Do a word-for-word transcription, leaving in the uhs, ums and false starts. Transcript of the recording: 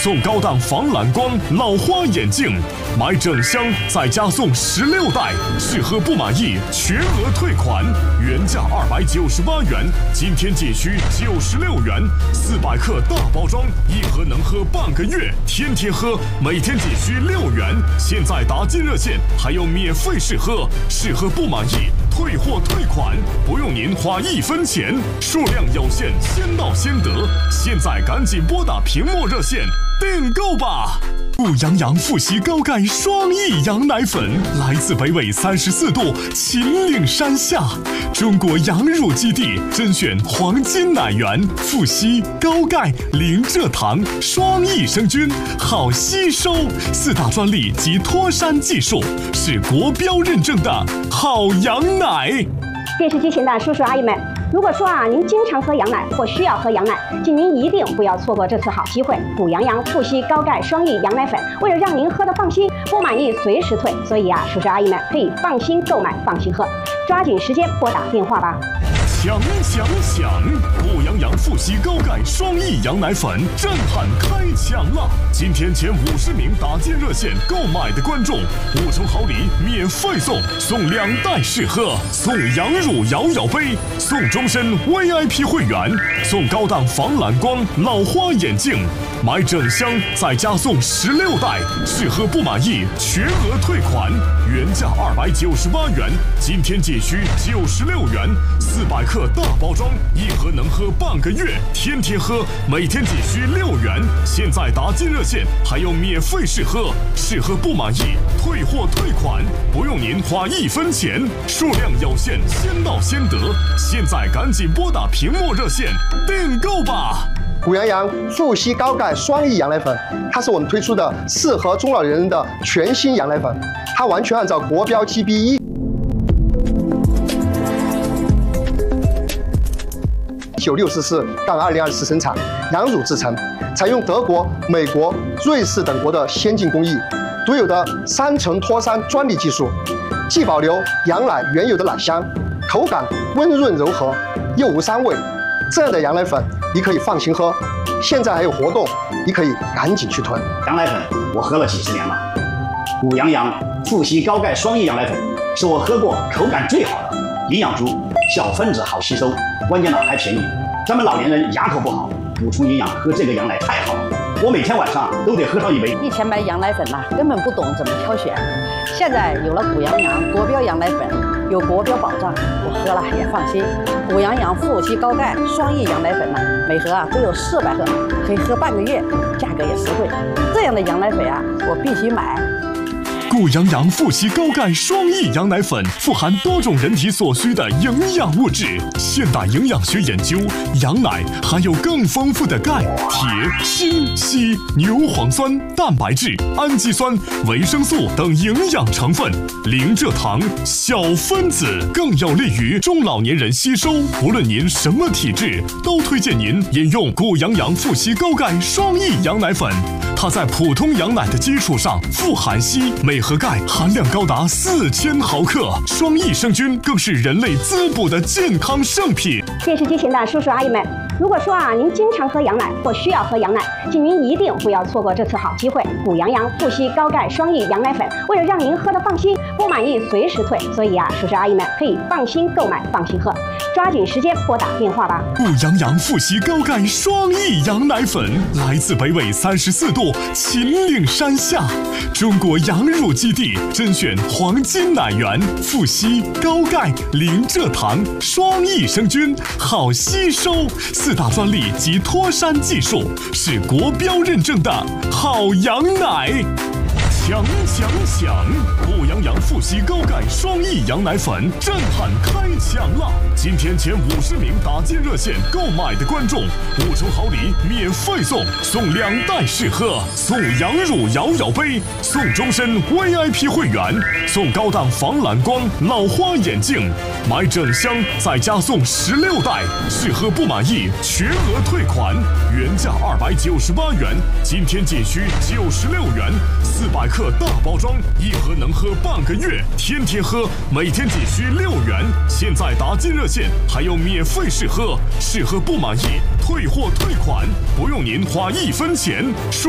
送高档防蓝光老花眼镜，买整箱再加送十六袋，试喝不满意全额退款，原价二百九十八元，今天仅需九十六元，四百克大包装，一盒能喝半个月，天天喝，每天仅需六元。现在打进热线还有免费试喝，试喝不满意退货退款，不用您花一分钱，数量有限，先到先得。现在赶紧拨打屏幕热线订购吧！顾阳阳富硒高钙双益羊奶粉，来自北纬三十四度秦岭山下，中国羊乳基地甄选黄金奶源，富硒、高钙、零蔗糖，双益生菌，好吸收，四大专利及脱山技术，是国标认证的好羊奶。 电视机前的叔叔阿姨们，如果说啊您经常喝羊奶或需要喝羊奶，请您一定不要错过这次好机会。谷阳阳富硒高钙双益羊奶粉，为了让您喝得放心，不满意随时退，所以啊叔叔阿姨们可以放心购买，放心喝，抓紧时间拨打电话吧。 抢抢抢！顾阳阳富硒高钙双益羊奶粉震撼开抢了！今天前五十名打进热线购买的观众，五重好礼免费送，送两袋试喝，送羊乳摇摇杯，送终身 V I P 会员，送高档防蓝光老花眼镜，买整箱再加送十六袋，试喝不满意全额退款，原价二百九十八元，今天仅需九十六元，四百克大包装，一盒能喝半个月，天天喝，每天仅需六元。现在打进热线还有免费试喝，试喝不满意退货退款，不用您花一分钱，数量有限，先到先得。现在赶紧拨打屏幕热线订购吧！ 谷阳阳富硒高钙双益羊奶粉，它是我们推出的适合中老年人的全新羊奶粉，它完全按照国标 G B 一。一九六四杠二零二四生产，羊乳制成，采用德国、美国、瑞士等国的先进工艺，独有的三层脱山专利技术，既保留羊奶原有的奶香，口感温润柔和，又无膻味。这样的羊奶粉你可以放心喝，现在还有活动，你可以赶紧去囤。 羊奶粉我喝了几十年了，谷阳阳富硒高钙双益羊奶粉是我喝过口感最好的，营养足，小分子好吸收，关键呢还便宜。咱们老年人牙口不好，补充营养喝这个羊奶太好了，我每天晚上都得喝上一杯。 以前买羊奶粉呐、啊，根本不懂怎么挑选，现在有了谷阳阳国标羊奶粉，有国标保障，我喝了也放心。谷阳阳富硒高钙双益羊奶粉呢、啊，每盒啊都有四百克，可以喝半个月，价格也实惠。这样的羊奶粉啊，我必须买。 顾阳阳富硒高钙双益羊奶粉富含多种人体所需的营养物质。现代营养学研究，羊奶含有更丰富的钙、铁、锌、硒、牛磺酸、蛋白质、氨基酸、维生素等营养成分，零蔗糖，小分子，更有利于中老年人吸收。无论您什么体质，都推荐您饮用顾阳阳富硒高钙双益羊奶粉。它在普通羊奶的基础上富含硒，每盒钙含量高达四千毫克，双益生菌更是人类滋补的健康圣品。 电视机前的叔叔阿姨们，如果说啊您经常喝羊奶或需要喝羊奶，请您一定不要错过这次好机会。谷阳阳富硒高钙双益羊奶粉，为了让您喝得放心，不满意随时退，所以啊叔叔阿姨们可以放心购买，放心喝，抓紧时间拨打电话吧。 顾阳阳富硒高钙双益羊奶粉，来自北纬三十四度秦岭山下，中国羊乳基地甄选黄金奶源，富硒、高钙、零蔗糖，双益生菌，好吸收，四大专利及脱山技术，是国标认证的好羊奶。抢抢抢！顾阳阳富硒高钙双益羊奶粉震撼开抢了！今天前五十名打进热线购买的观众，五重好礼免费送，送两袋试喝，送羊乳摇摇杯，送终身 V I P 会员，送高档防蓝光老花眼镜，买整箱再加送十六袋，试喝不满意全额退款，原价二百九十八元，今天仅需九十六元，四百克大包装，一盒能喝半个月，天天喝，每天仅需六元。现在打进热线还有免费试喝，试喝不满意退货退款，不用您花一分钱。